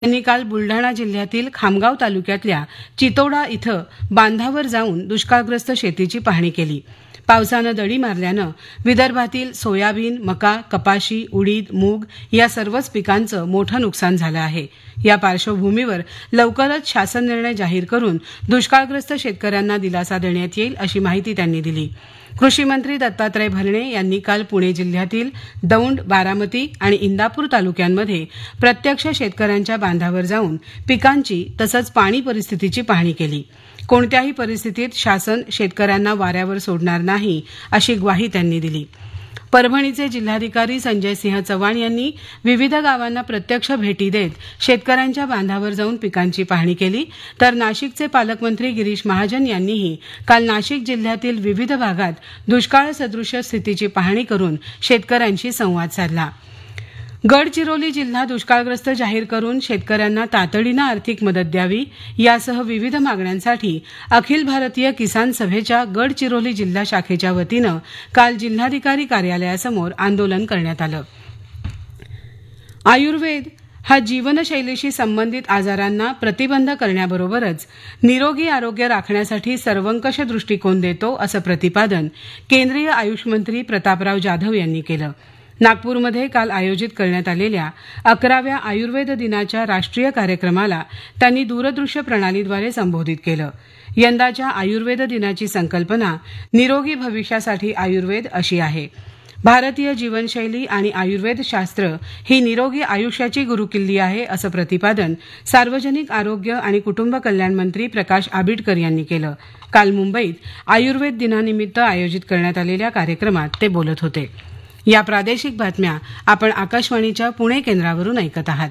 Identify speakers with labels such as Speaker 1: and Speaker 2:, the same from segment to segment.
Speaker 1: त्यांनी काल बुलढाणा जिल्ह्यातील खामगाव तालुक्यातल्या चितोडा इथं बांधावर जाऊन दुष्काळग्रस्त शेतीची पाहणी केली. पावसानं दडी मारल्यानं विदर्भातील सोयाबीन, मका, कपाशी, उडीद, मूग या सर्वच पिकांचं मोठं नुकसान झालं आहे. या पार्श्वभूमीवर लवकरच शासन निर्णय जाहीर करून दुष्काळग्रस्त शेतकऱ्यांना दिलासा देण्यात येईल अशी माहिती त्यांनी दिली. कृषी मंत्री दत्तात्रय भरणे यांनी काल पुणे जिल्ह्यातील दौंड, बारामती आणि इंदापूर तालुक्यांमध्ये प्रत्यक्ष शेतकऱ्यांच्या बांधावर जाऊन पिकांची तसंच पाणी परिस्थितीची पाहणी केली. कोणत्याही परिस्थितीत शासन शेतकऱ्यांना वाऱ्यावर सोडणार नाही अशी ग्वाही त्यांनी दिली. परभणीचे जिल्हाधिकारी संजय सिंह चव्हाण यांनी विविध गावांना प्रत्यक्ष भेटी देत शेतकऱ्यांच्या बांधावर जाऊन पिकांची पाहणी केली. तर नाशिकचे पालकमंत्री गिरीश महाजन यांनीही काल नाशिक जिल्ह्यातील विविध भागात दुष्काळसदृश स्थितीची पाहणी करून शेतकऱ्यांशी संवाद साधला. गडचिरोली जिल्हा दुष्काळग्रस्त जाहीर करून शेतकऱ्यांना तातडीनं आर्थिक मदत द्यावी यासह विविध मागण्यांसाठी अखिल भारतीय किसान सभेच्या गडचिरोली जिल्हा शाखेच्या वतीनं काल जिल्हाधिकारी कार्यालयासमोर आंदोलन करण्यात आलं. आयुर्वेद हा जीवनशैलीशी संबंधित आजारांना प्रतिबंध करण्याबरोबरच निरोगी आरोग्य राखण्यासाठी सर्वंकष दृष्टिकोन देतो असं प्रतिपादन केंद्रीय आयुष मंत्री प्रतापराव जाधव यांनी केलं. नागपूरमध्ये काल आयोजित करण्यात आलेल्या 11व्या आयुर्वेद दिनाच्या राष्ट्रीय कार्यक्रमाला त्यांनी दूरदृश्य प्रणालीद्वारे संबोधित केलं. यंदाच्या आयुर्वेद दिनाची संकल्पना निरोगी भविष्यासाठी आयुर्वेद अशी आहे. भारतीय जीवनशैली आणि आयुर्वेद शास्त्र ही निरोगी आयुष्याची गुरुकिल्ली आहे असं प्रतिपादन सार्वजनिक आरोग्य आणि कुटुंब कल्याण मंत्री प्रकाश आबिटकर यांनी केलं. काल मुंबईत आयुर्वेद दिनानिमित्त आयोजित करण्यात आलेल्या कार्यक्रमात ते बोलत होते. या प्रादेशिक बातम्या आपण आकाशवाणीच्या पुणे केंद्रावरून ऐकत आहात.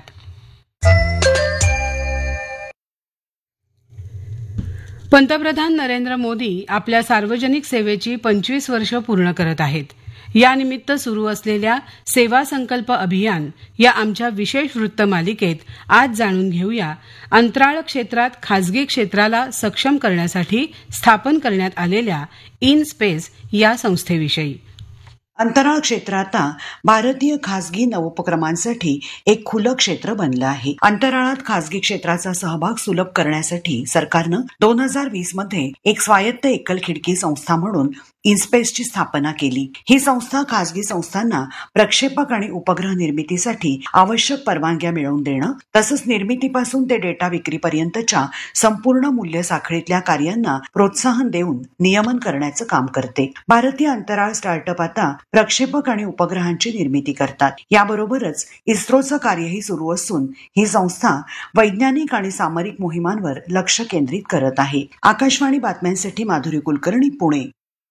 Speaker 1: पंतप्रधान नरेंद्र मोदी आपल्या सार्वजनिक सेवेची 25 वर्ष पूर्ण करत आहेत. यानिमित्त सुरू असलेल्या सेवा संकल्प अभियान या आमच्या विशेष वृत्तमालिकेत आज जाणून घेऊया अंतराळ क्षेत्रात खासगी क्षेत्राला सक्षम करण्यासाठी स्थापन करण्यात आलेल्या इन स्पेस या संस्थेविषयी.
Speaker 2: अंतराळ क्षेत्र आता भारतीय खासगी नवोपक्रमांसाठी एक खुलं क्षेत्र बनलं आहे. अंतराळात खासगी क्षेत्राचा सहभाग सुलभ करण्यासाठी सरकारनं 2020 मध्ये एक स्वायत्त एकल खिडकी संस्था म्हणून इनस्पेसची स्थापना केली. ही संस्था खासगी संस्थांना प्रक्षेपक आणि उपग्रह निर्मितीसाठी आवश्यक परवानग्या मिळवून देणं तसंच निर्मितीपासून ते डेटा विक्रीपर्यंतच्या संपूर्ण मूल्य साखळीतल्या कार्यांना प्रोत्साहन देऊन नियमन करण्याचं काम करते. भारतीय अंतराळ स्टार्टअप आता प्रक्षेपक आणि उपग्रहांची निर्मिती करतात. याबरोबरच इस्रोचं कार्यही सुरू असून ही संस्था वैज्ञानिक आणि सामरिक मोहिमांवर लक्ष केंद्रित करत आहे. आकाशवाणी बातम्यांसाठी माधुरी कुलकर्णी, पुणे.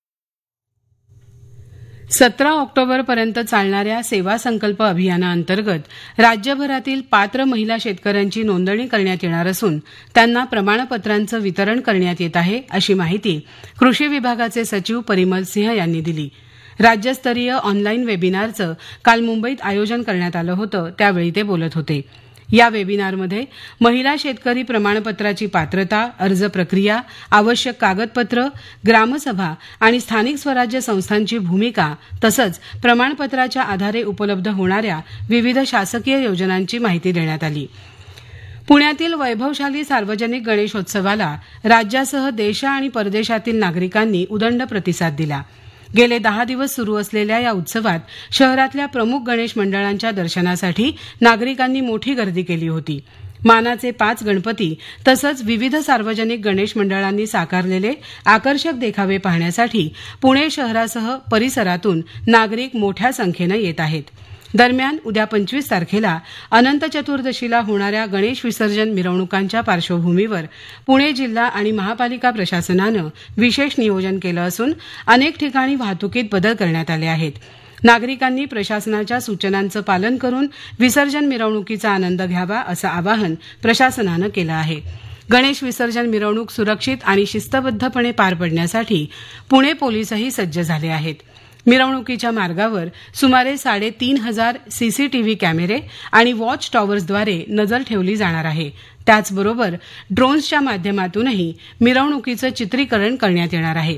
Speaker 1: 17 ऑक्टोबरपर्यंत चालणाऱ्या सेवा संकल्प अभियानाअंतर्गत राज्यभरातील पात्र महिला शेतकऱ्यांची नोंदणी करण्यात येणार असून त्यांना प्रमाणपत्रांचं वितरण करण्यात येत आहे अशी माहिती कृषी विभागाचे सचिव परिमल सिंह यांनी दिली. राज्यस्तरीय ऑनलाईन वेबिनारचं काल मुंबईत आयोजन करण्यात आलं होतं त्यावेळी ते बोलत होते. या वेबिनारमध्ये महिला शेतकरी प्रमाणपत्राची पात्रता, अर्ज प्रक्रिया, आवश्यक कागदपत्र, ग्रामसभा आणि स्थानिक स्वराज्य संस्थांची भूमिका तसंच प्रमाणपत्राच्या आधारे उपलब्ध होणाऱ्या विविध शासकीय योजनांची माहिती देण्यात आली. पुण्यातील वैभवशाली सार्वजनिक गणेशोत्सवाला राज्यासह देश आणि परदेशातील नागरिकांनी उदंड प्रतिसाद दिला. गेले 10 दिवस सुरू असलेल्या या उत्सवात शहरातल्या प्रमुख गणेश मंडळांच्या दर्शनासाठी नागरिकांनी मोठी गर्दी केली होती. मानाचे 5 गणपती तसंच विविध सार्वजनिक गणेश मंडळांनी साकारलेले आकर्षक देखावे पाहण्यासाठी पुणे शहरासह परिसरातून नागरिक मोठ्या संख्येनं येत आहेत. दरम्यान उद्या 25 तारखेला अनंत चतुर्दशीला होणाऱ्या गणेश विसर्जन मिरवणुकांच्या पार्श्वभूमीवर पुणे जिल्हा आणि महापालिका प्रशासनानं विशेष नियोजन केलं असून अनेक ठिकाणी वाहतुकीत बदल करण्यात आले आहेत. नागरिकांनी प्रशासनाच्या सूचनांचं पालन करून विसर्जन मिरवणुकीचा आनंद घ्यावा असं आवाहन प्रशासनानं केलं आहे. गणेश विसर्जन मिरवणूक सुरक्षित आणि शिस्तबद्धपणे पार पडण्यासाठी पुणे पोलीसही सज्ज झाले आहेत. मिरवणुकीच्या मार्गावर सुमारे 3,500 सीसीटीव्ही कॅमेरे आणि वॉच टॉवर्सद्वारे नजर ठेवली जाणार आहे. त्याचबरोबर ड्रोन्सच्या माध्यमातूनही मिरवणुकीचं चित्रीकरण करण्यात येणार आहे.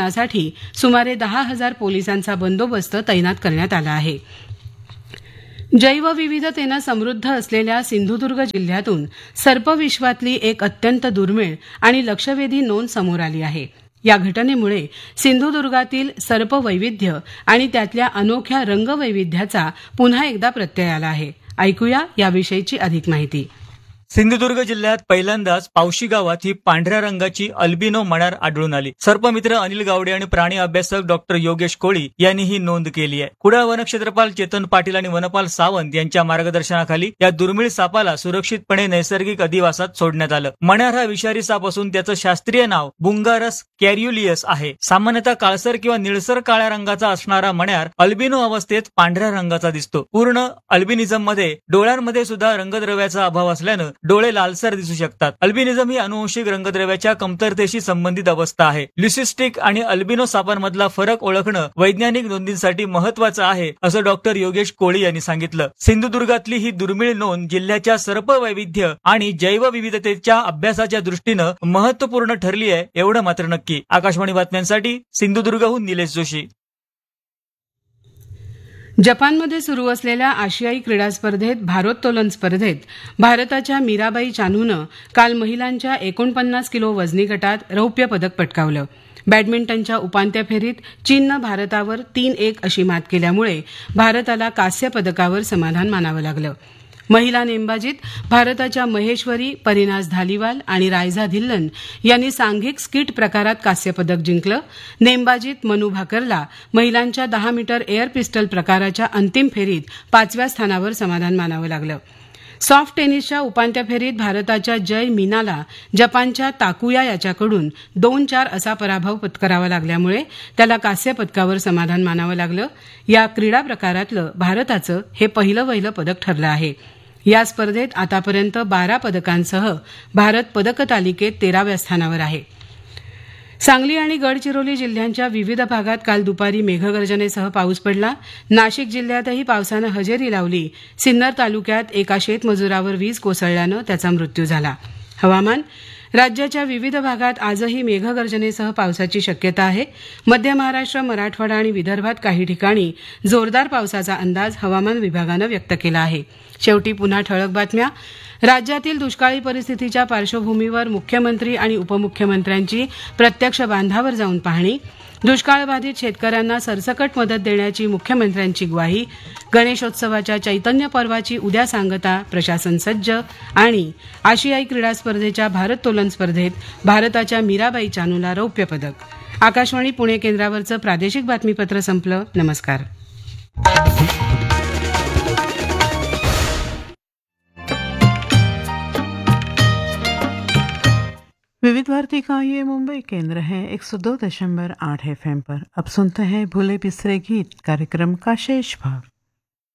Speaker 1: विसर्जनासाठी सुमारे 10,000 पोलिसांचा बंदोबस्त तैनात करण्यात आला आहे. जैवविविधतेनं समृद्ध असलेल्या सिंधुदुर्ग जिल्ह्यातून सर्पविश्वातली एक अत्यंत दुर्मिळ आणि लक्षवेधी नोंद समोर आली आहे. या घटनेमुळे सिंधुदुर्गातील सर्प वैविध्य आणि त्यातल्या अनोख्या रंगवैविध्याचा पुन्हा एकदा प्रत्यय आला आहे. ऐकूया याविषयीची अधिक माहिती.
Speaker 3: सिंधुदुर्ग जिल्ह्यात पहिल्यांदाच पावशी गावात ही पांढऱ्या रंगाची अल्बिनो मण्यार आढळून आली. सर्पमित्र अनिल गावडे आणि प्राणी अभ्यासक डॉक्टर योगेश कोळी यांनी ही नोंद केली आहे. कुडाळ वनक्षेत्रपाल चेतन पाटील आणि वनपाल सावंत यांच्या मार्गदर्शनाखाली या दुर्मिळ सापाला सुरक्षितपणे नैसर्गिक अधिवासात सोडण्यात आलं. मण्यार हा विषारी साप असून त्याचं शास्त्रीय नाव बुंगारस कॅर्युलियस आहे. सामान्यतः काळसर किंवा निळसर काळ्या रंगाचा असणारा मण्यार अल्बिनो अवस्थेत पांढऱ्या रंगाचा दिसतो. पूर्ण अल्बिनिझम मध्ये डोळ्यांमध्ये सुद्धा रंगद्रव्याचा अभाव असल्यानं डोळे लालसर दिसू शकतात. अल्बिनिझम ही अनुवंशिक रंगद्रव्याच्या कमतरतेशी संबंधित अवस्था आहे. ल्युसिस्टिक आणि अल्बिनो सापांमधला फरक ओळखणं वैज्ञानिक नोंदींसाठी महत्वाचं आहे, असं डॉक्टर योगेश कोळी यांनी सांगितलं. सिंधुदुर्गातली ही दुर्मिळ नोंद जिल्ह्याच्या सर्प वैविध्य आणि जैवविविधतेच्या अभ्यासाच्या दृष्टीनं महत्वपूर्ण ठरली आहे, एवढं मात्र नक्की. आकाशवाणी बातम्यांसाठी सिंधुदुर्गहून निलेश जोशी.
Speaker 1: जपानमध्ये सुरू असलेल्या आशियाई क्रीडा स्पर्धेत भारोत्तोलन स्पर्धेत भारताच्या मीराबाई चानूनं काल महिलांच्या 49 किलो वजनी गटात रौप्य पदक पटकावलं. बॅडमिंटनच्या उपांत्य फेरीत चीननं भारतावर 3-1 अशी मात केल्यामुळे भारताला कांस्य पदकावर समाधान मानावं लागलं. महिला नेमबाजीत भारताच्या महेश्वरी, परिनाज धालीवाल आणि रायझा धिल्लन यांनी सांघिक स्किट प्रकारात कांस्य पदक जिंकलं. नेमबाजीत मनू भाकरला महिलांच्या 10 मीटर एअर पिस्टल प्रकाराच्या अंतिम फेरीत 5व्या स्थानावर समाधान मानावं लागलं. सॉफ्ट टेनिसच्या उपांत्य फेरीत भारताच्या जय मीनाला जपानच्या ताकुया याच्याकडून 2-4 असा पराभव पत्करावा लागल्यामुळे त्याला कांस्य पदकावर समाधान मानावं लागलं. या क्रीडा प्रकारातलं भारताचं हे पहिलं पदक ठरलं आहे. या स्पर्धेत आतापर्यंत 12 पदकांसह भारत पदक तालिकेत 13व्या स्थानावर आहे. सांगली आणि गडचिरोली जिल्ह्यांच्या विविध भागात काल दुपारी मेघगर्जनेसह पाऊस पडला. नाशिक जिल्ह्यातही पावसानं हजेरी लावली. सिन्नर तालुक्यात एका शेतमजुरावर वीज कोसळल्यानं त्याचा मृत्यू झाला. हवामान. राज्याच्या विविध भागात आजही मेघगर्जनेसह पावसाची शक्यता आहे. मध्य महाराष्ट्र, मराठवाडा आणि विदर्भात काही ठिकाणी जोरदार पावसाचा अंदाज हवामान विभागानं व्यक्त केला आहे. शेवटी पुन्हा ठळक बातम्या. राज्यातील दुष्काळी परिस्थितीच्या पार्श्वभूमीवर मुख्यमंत्री आणि उपमुख्यमंत्र्यांची प्रत्यक्ष बांधावर जाऊन पाहणी. दुष्काळबाधित शेतकऱ्यांना सरसकट मदत देण्याची मुख्यमंत्र्यांची ग्वाही. गणेशोत्सवाच्या चैतन्य पर्वाची उद्या सांगता, प्रशासन सज्ज. आणि आशियाई क्रीडा स्पर्धेच्या भारोत्तोलन स्पर्धेत भारताच्या मीराबाई चानूला रौप्य पदक. आकाशवाणी पुणे केंद्रावरचं प्रादेशिक बातमीपत्र संपलं. नमस्कार.
Speaker 4: विविध भारती का ये मुंबई केंद्र है 102.8 FM पर. अब सुनते हैं भूले बिसरे गीत, कार्यक्रम का शेष भाग.